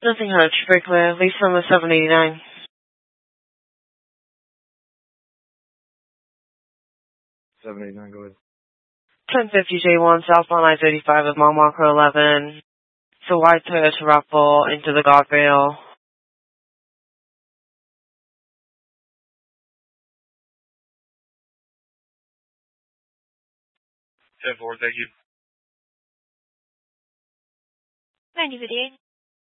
Nothing much. Very clear. Lease number 789. 789, go ahead. 1050 J1 southbound I-35 at mile marker 11. It's a white Toyota RAV4 into the guardrail. 10-4, thank you. 9058.